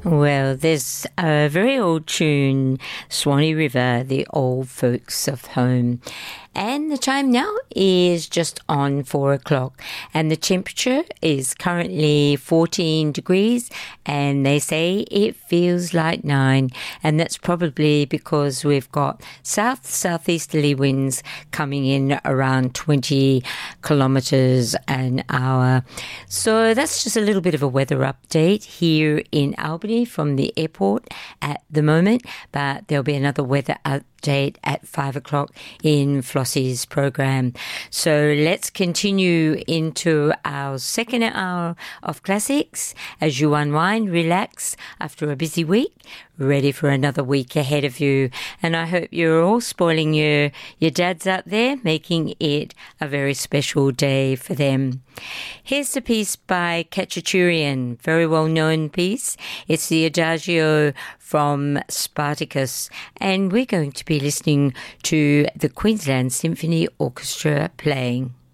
Well, there's a very old tune, Swanee River, the old folks of home. And the time now is just on 4 o'clock. And the temperature is currently 14 degrees. And they say it feels like 9. And that's probably because we've got southeasterly winds coming in around 20 kilometres an hour. So that's just a little bit of a weather update here in Albany from the airport at the moment. But there'll be another weather update at 5 o'clock in Flossie's program. So let's continue into our second hour of classics as you unwind, relax after a busy week, ready for another week ahead of you. And I hope you're all spoiling your dads out there, making it a very special day for them. Here's a piece by Khachaturian, very well-known piece. It's the Adagio from Spartacus, and we're going to be listening to the Queensland Symphony Orchestra playing.